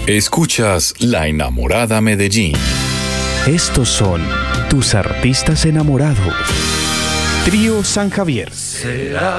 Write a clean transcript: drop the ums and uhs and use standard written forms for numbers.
Escuchas La Enamorada Medellín. Estos son tus artistas enamorados. Trío San Javier.